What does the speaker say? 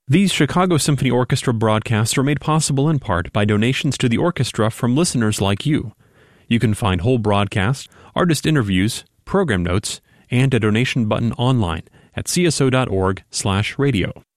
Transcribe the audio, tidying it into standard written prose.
These Chicago Symphony Orchestra broadcasts are made possible in part by donations to the orchestra from listeners like you. You can find whole broadcasts, artist interviews, program notes, and a donation button online at cso.org/radio.